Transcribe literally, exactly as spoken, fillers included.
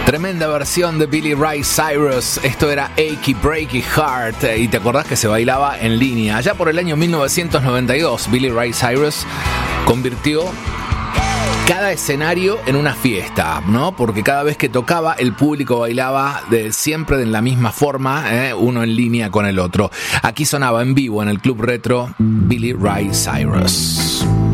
Tremenda versión de Billy Ray Cyrus. Esto era Achy Breaky Heart. Y te acordás que se bailaba en línea. Allá por el año mil novecientos noventa y dos, Billy Ray Cyrus convirtió cada escenario en una fiesta, ¿no? Porque cada vez que tocaba, el público bailaba de, siempre de la misma forma, ¿eh? Uno en línea con el otro. Aquí sonaba en vivo en el Club Retro Billy Ray Cyrus.